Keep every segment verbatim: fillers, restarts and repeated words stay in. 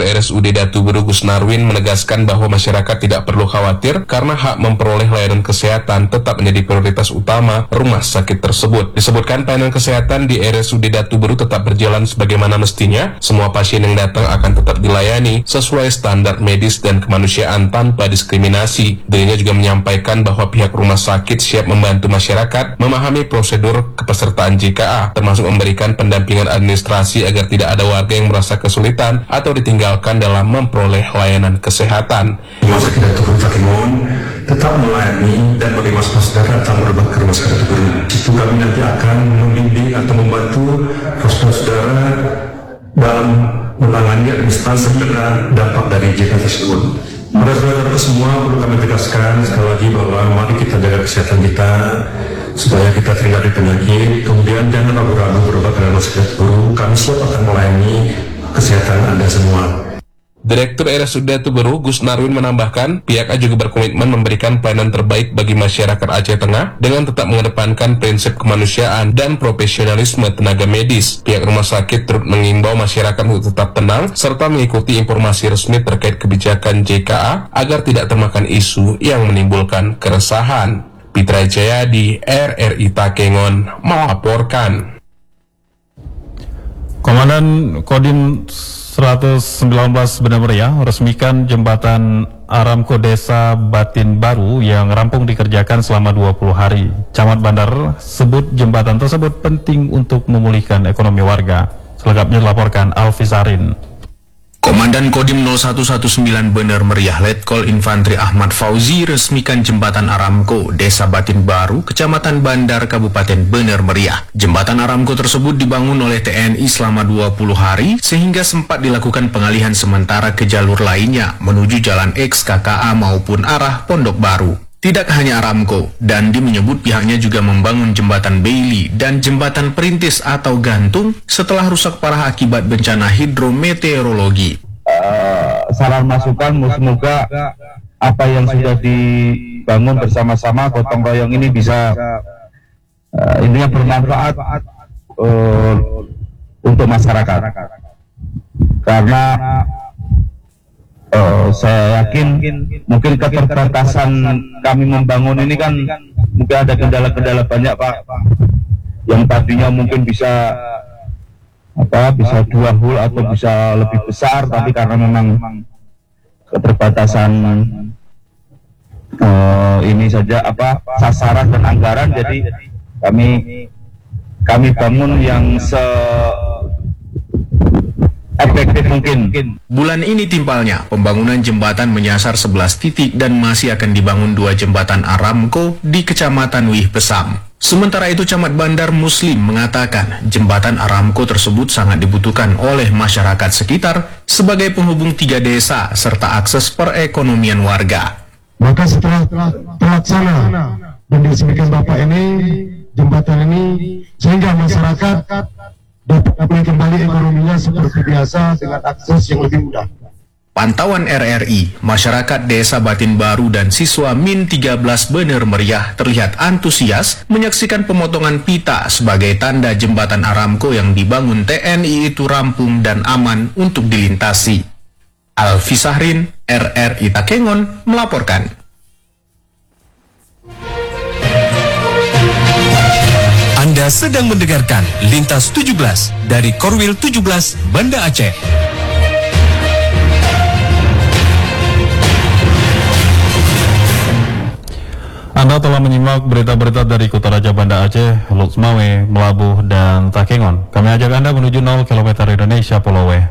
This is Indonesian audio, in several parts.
R S U D Datuburu Gus Narwin menegaskan bahwa masyarakat tidak perlu khawatir karena hak memperoleh layanan kesehatan tetap menjadi prioritas utama rumah sakit tersebut. Disebutkan pelayanan kesehatan di R S U D Datuburu tetap berjalan sebagaimana mestinya. Semua pasien yang datang akan tetap dilayani sesuai standar medis dan kemanusiaan tanpa diskriminasi. Dirinya juga menyampaikan bahwa pihak rumah sakit siap membantu masyarakat memahami prosedur kepesertaan J K A, termasuk memberikan pendampingan administrasi agar tidak ada warga yang merasa kesulitan atau ditinggalkan dalam memperoleh layanan kesehatan. Rumah sakit Datuburu Takengon tetap melayani dan menerima saudara datang berobat ke rumah sakit Datuburu. Situ kami nanti akan membimbing atau membantu saudara dalam menangani administrasi dan dampak dari J K A tersebut. Pada saudara semua perlu kami tegaskan sekali lagi bahwa mari kita jaga kesehatan kita supaya kita terhindar dari penyakit. Kemudian jangan ragu-ragu berobat ke rumah sakit Datuburu. Kami siap akan melayani kesehatan Anda semua. Direktur R S U D Datuburu Gus Narwin menambahkan, pihaknya juga berkomitmen memberikan pelayanan terbaik bagi masyarakat Aceh Tengah dengan tetap mengedepankan prinsip kemanusiaan dan profesionalisme tenaga medis. Pihak rumah sakit turut mengimbau masyarakat untuk tetap tenang serta mengikuti informasi resmi terkait kebijakan J K A agar tidak termakan isu yang menimbulkan keresahan. Pitra Jaya di R R I Takengon melaporkan. Komandan Kodim seratus sembilan belas Banda Meriah resmikan jembatan Aramco Desa Batin Baru yang rampung dikerjakan selama dua puluh hari. Camat Bandar sebut jembatan tersebut penting untuk memulihkan ekonomi warga. Selengkapnya dilaporkan Alfi Sarin. Komandan Kodim nol satu satu sembilan Bener Meriah Letkol Infantri Ahmad Fauzi resmikan jembatan Aramco Desa Batin Baru, Kecamatan Bandar, Kabupaten Bener Meriah. Jembatan Aramco tersebut dibangun oleh T N I selama dua puluh hari sehingga sempat dilakukan pengalihan sementara ke jalur lainnya menuju Jalan X K K A maupun arah Pondok Baru. Tidak hanya Aramco, Dandi menyebut pihaknya juga membangun jembatan Bailey dan jembatan Perintis atau gantung setelah rusak parah akibat bencana hidrometeorologi. Uh, saran masukan, semoga apa yang sudah dibangun bersama-sama gotong royong ini bisa uh, intinya bermanfaat uh, untuk masyarakat. Karena Uh, saya yakin mungkin keterbatasan kami membangun ini kan mungkin ada kendala-kendala banyak Pak, yang tadinya mungkin bisa apa bisa dua hul atau bisa lebih besar, tapi karena memang keterbatasan uh, ini saja apa sasaran dan anggaran, jadi kami kami bangun yang se efektif mungkin. Bulan ini timpalnya, pembangunan jembatan menyasar sebelas titik dan masih akan dibangun dua jembatan Aramco di Kecamatan Wih Pesam. Sementara itu, Camat Bandar Muslim mengatakan jembatan Aramco tersebut sangat dibutuhkan oleh masyarakat sekitar sebagai penghubung tiga desa serta akses perekonomian warga. Maka setelah terlaksana dan diresmikan Bapak ini, jembatan ini, sehingga masyarakat dapat pulih kembali ekonominya seperti biasa dengan akses yang lebih mudah. Pantauan R R I, masyarakat Desa Batin Baru dan siswa Min tiga belas Bener Meriah terlihat antusias menyaksikan pemotongan pita sebagai tanda jembatan Aramco yang dibangun T N I itu rampung dan aman untuk dilintasi. Alfi Sahrin, R R I Takengon melaporkan. Anda sedang mendengarkan Lintas tujuh belas dari Korwil tujuh belas Banda Aceh. Anda telah menyimak berita-berita dari Kota Raja Banda Aceh, Lutsmawe, Melabuh, dan Takengon. Kami ajak Anda menuju nol kilometer Indonesia Pulau W.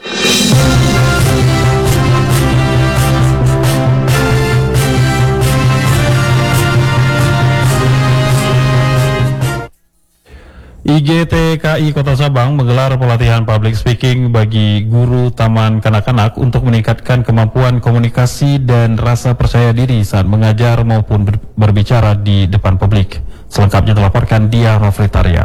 I G T K I Kota Sabang menggelar pelatihan public speaking bagi guru taman kanak-kanak untuk meningkatkan kemampuan komunikasi dan rasa percaya diri saat mengajar maupun ber berbicara di depan publik. Selengkapnya dilaporkan Dia Raflitaria.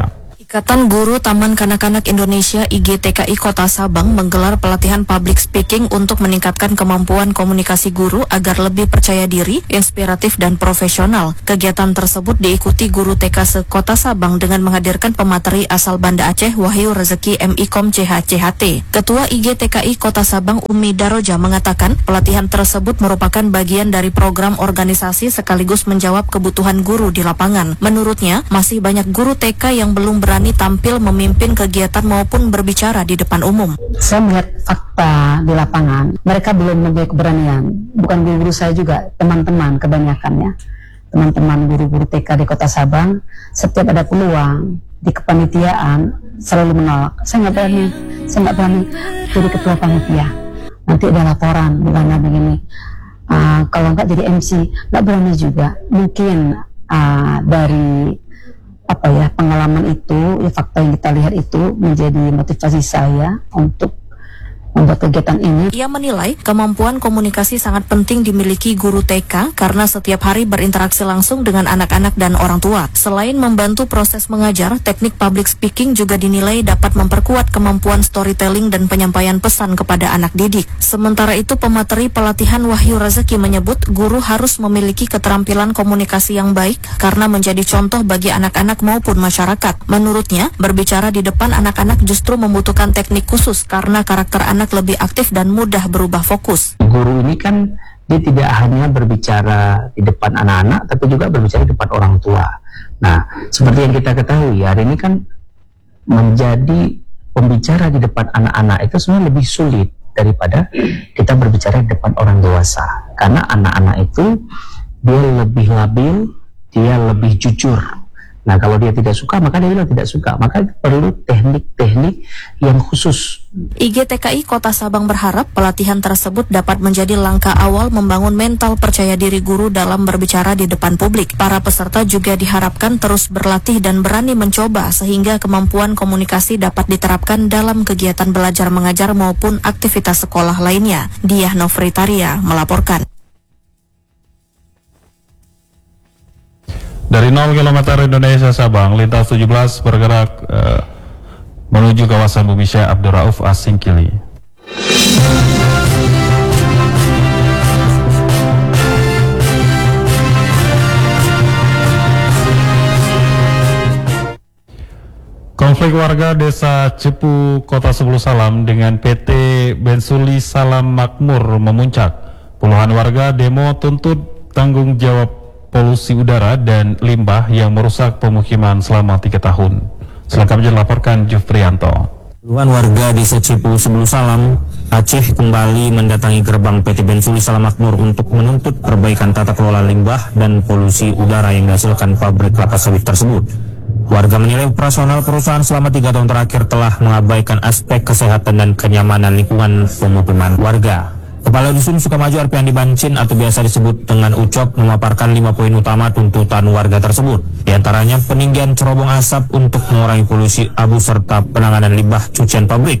Ikatan Guru Taman Kanak-Kanak Indonesia I G T K I Kota Sabang menggelar pelatihan public speaking untuk meningkatkan kemampuan komunikasi guru agar lebih percaya diri, inspiratif dan profesional. Kegiatan tersebut diikuti guru T K se-Kota Sabang dengan menghadirkan pemateri asal Banda Aceh Wahyu Rezeki M I-Kom C H C H T. Ketua I G T K I Kota Sabang Umi Daroja mengatakan pelatihan tersebut merupakan bagian dari program organisasi sekaligus menjawab kebutuhan guru di lapangan. Menurutnya, masih banyak guru T K yang belum berani tampil memimpin kegiatan maupun berbicara di depan umum. Saya melihat fakta di lapangan, mereka belum memiliki keberanian. Bukan guru-guru saya juga, teman-teman kebanyakannya. Teman-teman guru-guru T K di Kota Sabang, setiap ada peluang di kepanitiaan selalu menolak. Saya nggak berani, saya nggak berani jadi ketua panitia. Nanti ada laporan, bukannya begini. Uh, kalau nggak jadi M C, nggak berani juga. Mungkin uh, dari apa ya pengalaman itu, ya fakta yang kita lihat itu menjadi motivasi saya untuk membuat kegiatan ini. Ia menilai kemampuan komunikasi sangat penting dimiliki guru T K karena setiap hari berinteraksi langsung dengan anak-anak dan orang tua. Selain membantu proses mengajar, teknik public speaking juga dinilai dapat memperkuat kemampuan storytelling dan penyampaian pesan kepada anak didik. Sementara itu, pemateri pelatihan Wahyu Rezeki menyebut guru harus memiliki keterampilan komunikasi yang baik karena menjadi contoh bagi anak-anak maupun masyarakat. Menurutnya, berbicara di depan anak-anak justru membutuhkan teknik khusus karena karakter anak lebih aktif dan mudah berubah fokus. Guru ini kan dia tidak hanya berbicara di depan anak-anak, tapi juga berbicara di depan orang tua. Nah, seperti yang kita ketahui, hari ini kan menjadi pembicara di depan anak-anak itu sebenarnya lebih sulit daripada kita berbicara di depan orang dewasa. Karena anak-anak itu dia lebih labil, dia lebih jujur. Nah, kalau dia tidak suka, maka dia bilang tidak suka. Maka perlu teknik-teknik yang khusus. I G T K I Kota Sabang berharap pelatihan tersebut dapat menjadi langkah awal membangun mental percaya diri guru dalam berbicara di depan publik. Para peserta juga diharapkan terus berlatih dan berani mencoba sehingga kemampuan komunikasi dapat diterapkan dalam kegiatan belajar mengajar maupun aktivitas sekolah lainnya. Diah Novritaria melaporkan. Dari nol kilometer Indonesia Sabang, lintas tujuh belas bergerak uh, menuju kawasan Bumi Syekh Abdul Rauf Asingkili. Konflik warga Desa Cepu, Kota Sepuluh Salam dengan P T Bensuli Salam Makmur memuncak. Puluhan warga demo tuntut tanggung jawab polusi udara dan limbah yang merusak pemukiman selama tiga tahun. Selengkapnya dilaporkan Jufrianto. Puluhan warga Desa Cepu, Sepuluh Salam, Aceh kembali mendatangi gerbang P T Bensuli Salam Makmur untuk menuntut perbaikan tata kelola limbah dan polusi udara yang dihasilkan pabrik kelapa sawit tersebut. Warga menilai operasional perusahaan selama tiga tahun terakhir telah mengabaikan aspek kesehatan dan kenyamanan lingkungan pemukiman warga. Kepala Dusun Sukamaju Arpiandi Bancin atau biasa disebut dengan Ucok memaparkan lima poin utama tuntutan warga tersebut. Di antaranya peninggian cerobong asap untuk mengurangi polusi abu serta penanganan limbah cucian pabrik.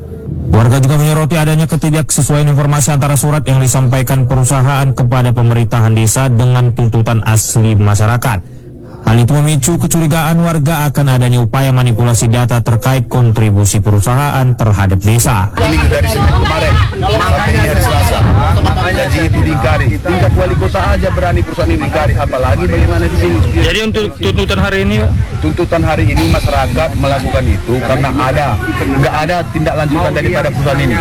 Warga juga menyoroti adanya ketidaksesuaian informasi antara surat yang disampaikan perusahaan kepada pemerintahan desa dengan tuntutan asli masyarakat. Hal itu memicu kecurigaan warga akan adanya upaya manipulasi data terkait kontribusi perusahaan terhadap desa. Ini dari Senin kemarin sampai hari Selasa, jadi itu diingkari. Tingkat wali kota aja berani perusahaan ini ingkari, apalagi bagaimana di sini. Jadi untuk tuntutan hari ini, tuntutan hari ini masyarakat melakukan itu karena ada nggak ada tindak lanjutan daripada perusahaan ini.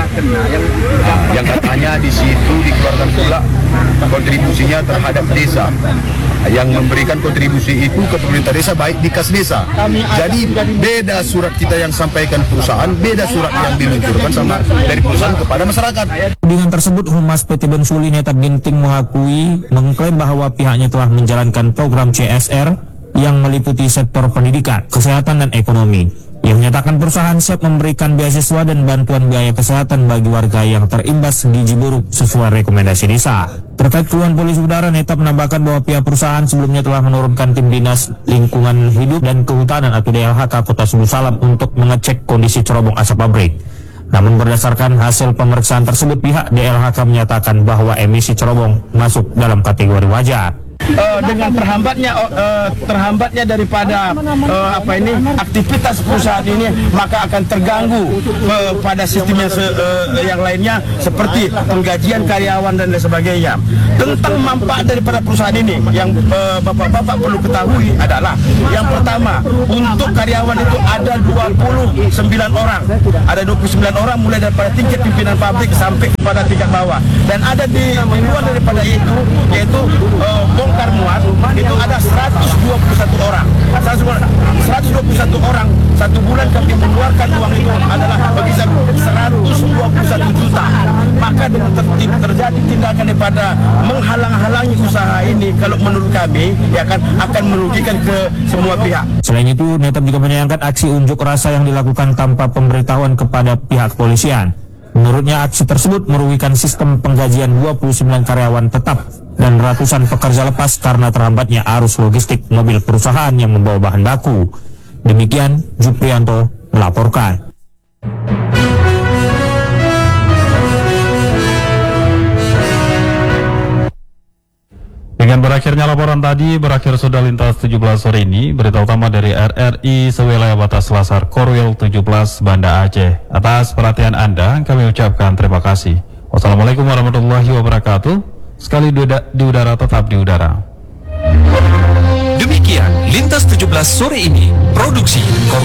Nah, yang katanya di situ dikeluarkan pula kontribusinya terhadap desa. Yang memberikan kontribusi itu ke pemerintah desa baik di kas desa. Jadi beda surat kita yang sampaikan perusahaan, beda surat yang diluncurkan sama dari perusahaan kepada masyarakat. Dengan tersebut, Humas P T Bensuli Neta Ginting mengakui mengklaim bahwa pihaknya telah menjalankan program C S R yang meliputi sektor pendidikan, kesehatan dan ekonomi. Ia menyatakan perusahaan siap memberikan beasiswa dan bantuan biaya kesehatan bagi warga yang terimbas gizi buruk sesuai rekomendasi desa. Terkait keluhan polusi udara, Neta menambahkan bahwa pihak perusahaan sebelumnya telah menurunkan tim Dinas Lingkungan Hidup dan Kehutanan atau D L H K Kota Sepuluh Salam untuk mengecek kondisi cerobong asap pabrik. Namun berdasarkan hasil pemeriksaan tersebut, pihak D L H K menyatakan bahwa emisi cerobong masuk dalam kategori wajar. Uh, dengan terhambatnya uh, terhambatnya daripada uh, apa ini aktivitas perusahaan ini, maka akan terganggu uh, pada sistem yang, se, uh, yang lainnya seperti penggajian karyawan dan lain sebagainya. Tentang manfaat daripada perusahaan ini yang uh, bapak-bapak perlu ketahui adalah yang pertama, untuk karyawan itu ada dua puluh sembilan orang, ada dua puluh sembilan orang mulai daripada tingkat pimpinan pabrik sampai kepada tingkat bawah, dan ada di, di luar daripada itu yaitu uh, bongkar muat itu ada seratus dua puluh satu orang. seratus dua puluh satu orang satu bulan kami mengeluarkan uang itu adalah berkisar seratus dua puluh satu juta. Maka dengan tertib terjadi tindakan daripada menghalang-halangi usaha ini, kalau menurut kami ya kan akan merugikan ke semua pihak. Selain itu, Netap juga menyayangkan aksi unjuk rasa yang dilakukan tanpa pemberitahuan kepada pihak kepolisian. Menurutnya aksi tersebut merugikan sistem penggajian dua puluh sembilan karyawan tetap dan ratusan pekerja lepas karena terhambatnya arus logistik mobil perusahaan yang membawa bahan baku. Demikian Juprianto melaporkan. Dengan berakhirnya laporan tadi, berakhir sudah lintas tujuh belas sore ini. Berita utama dari R R I sewilayah batas Selasar Korwil tujuh belas Banda Aceh. Atas perhatian Anda, kami ucapkan terima kasih. Wassalamualaikum warahmatullahi wabarakatuh. Sekali di udara, di udara tetap di udara. Demikian lintas tujuh belas sore ini. Produksi